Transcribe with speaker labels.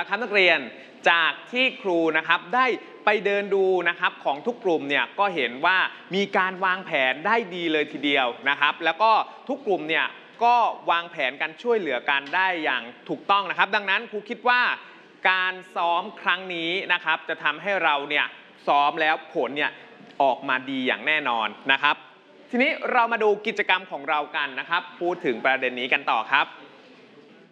Speaker 1: ครับนักเรียนจากที่ครูนะครับได้ไปเดินดูนะครับของทุกกลุ่มเนี่ยก็เห็นว่ามีการวางแผนได้ดีเลยทีเดียวนะครับแล้วก็ทุกกลุ่มเนี่ยก็วางแผนกันช่วยเหลือกันได้อย่างถูกต้องนะครับดังนั้นครูคิดว่าการซ้อมครั้งนี้นะครับจะทำให้เราเนี่ยซ้อมแล้วผลเนี่ยออกมาดีอย่างแน่นอนนะครับทีนี้เรามาดูกิจกรรมของเรากันนะครับพูดถึงประเด็นนี้กันต่อครับ